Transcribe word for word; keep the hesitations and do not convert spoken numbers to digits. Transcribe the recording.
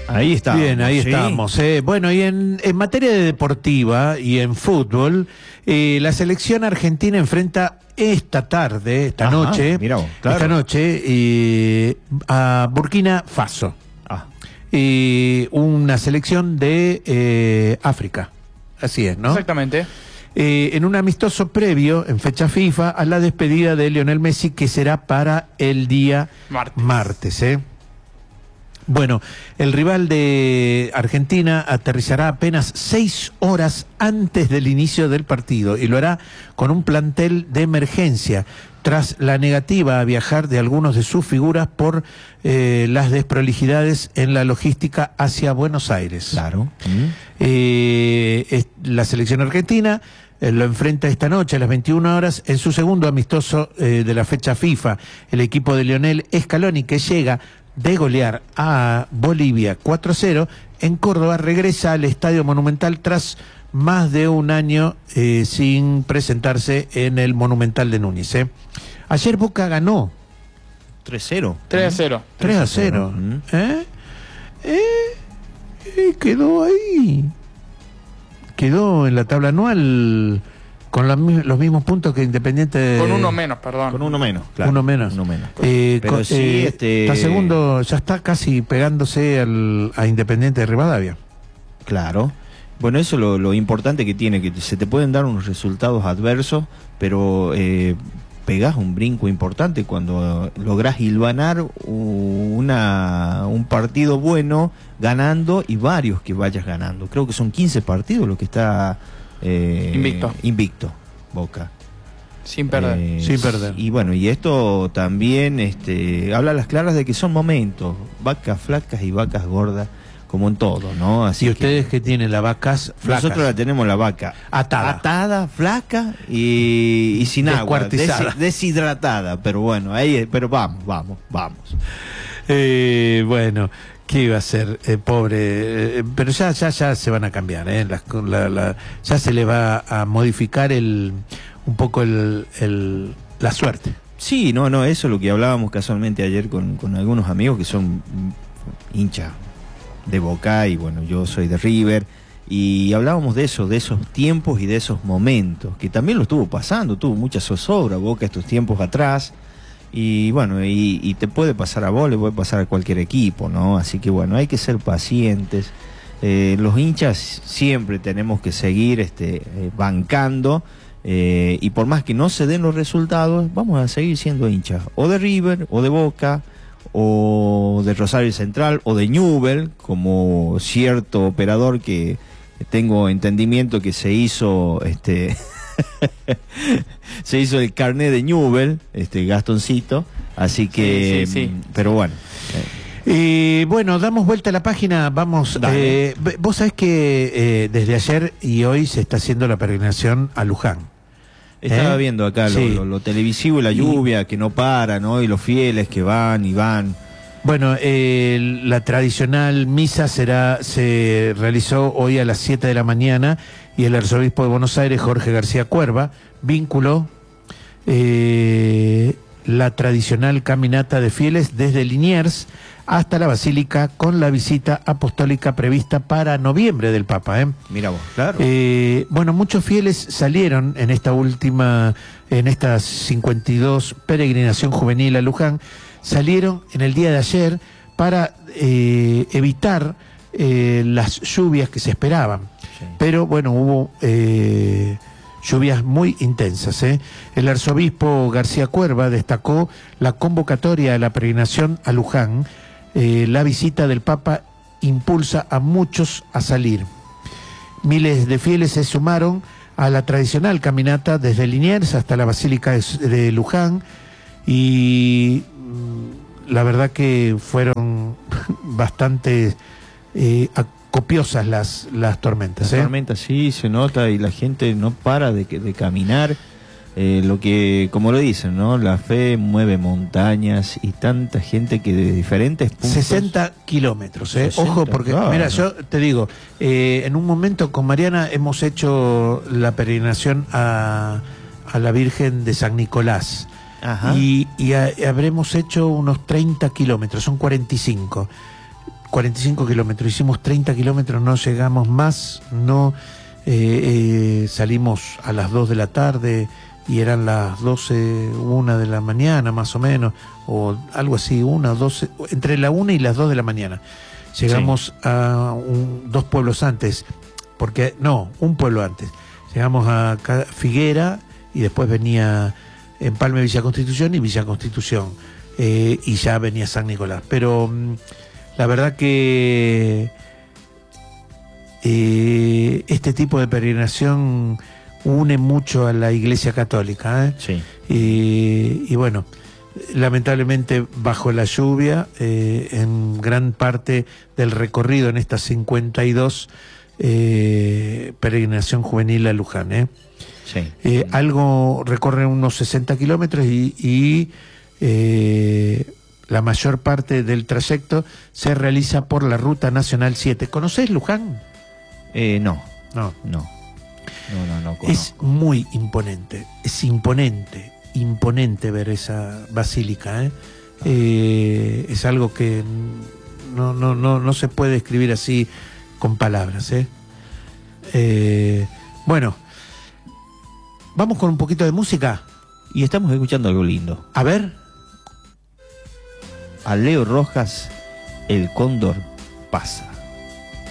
Ahí está. Bien, ahí ¿sí? estamos. Eh. Bueno, y en, en materia de deportiva y en fútbol, eh, la selección argentina enfrenta esta tarde, esta Ajá, noche, mirá vos, claro. esta noche eh, a Burkina Faso. Ah. Eh, una selección de eh, África. Así es, ¿no? Exactamente. Eh, en un amistoso previo, en fecha FIFA, a la despedida de Lionel Messi, que será para el día Martes. martes, ¿eh? Bueno, el rival de Argentina aterrizará apenas seis horas antes del inicio del partido y lo hará con un plantel de emergencia tras la negativa a viajar de algunos de sus figuras por eh, las desprolijidades en la logística hacia Buenos Aires. Claro. Mm. Eh, es, la selección argentina eh, lo enfrenta esta noche a las veintiuna horas en su segundo amistoso eh, de la fecha FIFA. El equipo de Lionel Scaloni, que llega de golear a Bolivia cuatro a cero, en Córdoba regresa al Estadio Monumental tras más de un año eh, sin presentarse en el Monumental de Núñez. ¿eh? Ayer Boca ganó tres cero. tres a cero. tres a cero. Mm. ¿Eh? ¿Eh? ¿Eh? Quedó ahí. Quedó en la tabla anual con la, los mismos puntos que Independiente. De... Con uno menos, perdón. Con uno menos, claro. Uno menos. Uno menos. Eh, Pero con, sí, eh, este... está segundo, ya está casi pegándose al, a Independiente de Rivadavia. Claro. Bueno, eso es lo, lo importante que tiene, que se te pueden dar unos resultados adversos, pero eh, pegás un brinco importante cuando lográs hilvanar una, un partido bueno ganando y varios que vayas ganando. Creo que son quince partidos lo que está eh, invicto. invicto Boca. Sin perder. Eh, Sin perder. Y bueno, y esto también este, habla a las claras de que son momentos, vacas flacas y vacas gordas, como en todo, ¿no? Así y ustedes que, que tienen las vacas flacas. Nosotros la tenemos la vaca atada, atada flaca y, y sin agua, des, deshidratada, pero bueno, ahí, pero vamos, vamos, vamos. Eh, bueno, ¿qué iba a ser? Eh, pobre, eh, pero ya, ya, ya se van a cambiar, ¿eh? Las, la, la, ya se le va a modificar el, un poco el, el, la suerte. Sí, no, no, eso es lo que hablábamos casualmente ayer con, con algunos amigos que son hinchas de Boca y bueno, yo soy de River y hablábamos de eso, de esos tiempos y de esos momentos, que también lo estuvo pasando, tuvo mucha zozobra Boca estos tiempos atrás y bueno, y, y te puede pasar a vos, le puede pasar a cualquier equipo, ¿no? Así que bueno, hay que ser pacientes, eh, los hinchas siempre tenemos que seguir este, eh, bancando eh, y por más que no se den los resultados, vamos a seguir siendo hinchas, o de River, o de Boca, o de Rosario Central o de Newell, como cierto operador que tengo entendimiento que se hizo este se hizo el carnet de Newell, este Gastoncito, así que sí, sí, sí. pero bueno. Y eh, bueno, damos vuelta a la página, vamos, eh, vos sabés que eh, desde ayer y hoy se está haciendo la peregrinación a Luján. Estaba ¿Eh? viendo acá sí. lo, lo, lo televisivo y la lluvia y... que no para, ¿no? Y los fieles que van y van. Bueno, eh, la tradicional misa será se realizó hoy a las siete de la mañana y el arzobispo de Buenos Aires, Jorge García Cuerva, vinculó eh, la tradicional caminata de fieles desde Liniers hasta la Basílica con la visita apostólica prevista para noviembre del Papa. ¿eh? Mira vos, claro. Eh, bueno, muchos fieles salieron en esta última, en esta cincuenta y dos peregrinación juvenil a Luján, salieron en el día de ayer para eh, evitar eh, las lluvias que se esperaban. Sí. Pero bueno, hubo eh, lluvias muy intensas. ¿eh? El arzobispo García Cuerva destacó la convocatoria de la peregrinación a Luján. Eh, la visita del Papa impulsa a muchos a salir. Miles de fieles se sumaron a la tradicional caminata desde Liniers hasta la Basílica de, de Luján y mmm, la verdad que fueron bastante eh, copiosas las, las tormentas. Las ¿eh? tormentas sí, se nota y la gente no para de, de caminar. Eh, lo que, como lo dicen, ¿no? La fe mueve montañas y tanta gente que de diferentes puntos... sesenta kilómetros, ¿eh? sesenta, Ojo, porque, claro. Mira, yo te digo, eh, en un momento con Mariana hemos hecho la peregrinación a, a la Virgen de San Nicolás. Ajá. Y, y a, habremos hecho unos treinta kilómetros, son cuarenta y cinco. cuarenta y cinco kilómetros, hicimos treinta kilómetros, no llegamos más, no eh, eh, salimos a las dos de la tarde y eran las doce, una de la mañana más o menos, o algo así, una, doce, entre la una y las dos de la mañana. Llegamos sí. a un, dos pueblos antes, porque no, un pueblo antes. Llegamos a Figuera y después venía Empalme, Villa Constitución y Villa Constitución. Eh, y ya venía San Nicolás. Pero mm, la verdad que eh, este tipo de peregrinación une mucho a la Iglesia Católica. ¿eh? Sí. Eh, y bueno, lamentablemente bajo la lluvia, eh, en gran parte del recorrido en esta cincuenta y dos eh, peregrinación juvenil a Luján. ¿eh? Sí. Eh, algo recorre unos sesenta kilómetros y, y eh, la mayor parte del trayecto se realiza por la Ruta Nacional siete. ¿Conocés Luján? Eh, no. No. No. No, no, no conozco. Es muy imponente, es imponente, imponente ver esa basílica. ¿eh? Eh, es algo que no, no, no, no se puede describir así con palabras. ¿eh? Eh, bueno, vamos con un poquito de música. Y estamos escuchando algo lindo. A ver. A Leo Rojas, El Cóndor pasa.